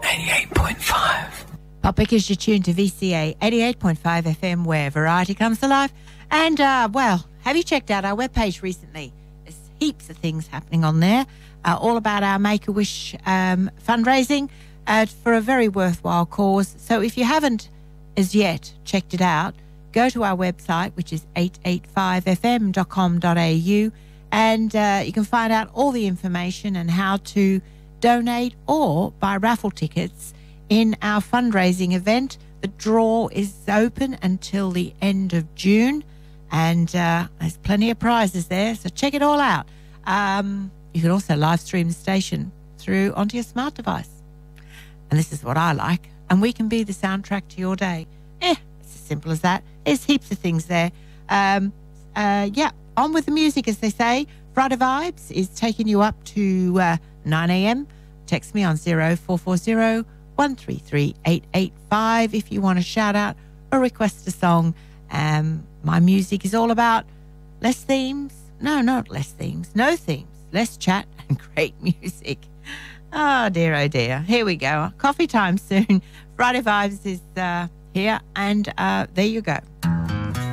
88.5. Pop because you're tuned to VCA 88.5 FM, where variety comes to life. And, well, have you checked out our webpage recently? There's heaps of things happening on there, all about our Make-A-Wish fundraising for a very worthwhile cause. So if you haven't as yet checked it out, go to our website, which is 885fm.com.au, and you can find out all the information and how to donate or buy raffle tickets in our fundraising event. The draw is open until the end of June, and there's plenty of prizes there, so check it all out. You can also live stream the station through onto your smart device. And this is what I like, and we can be the soundtrack to your day. It's as simple as that. There's heaps of things there. Yeah, on with the music, as they say. Friday Vibes is taking you up to 9 a.m. Text me on 0440 133 885 if you want to shout out or request a song. My music is all about less themes. No, not less themes. No themes. Less chat and great music. Oh dear. Here we go. Coffee time soon. Friday Vibes is here, and there you go.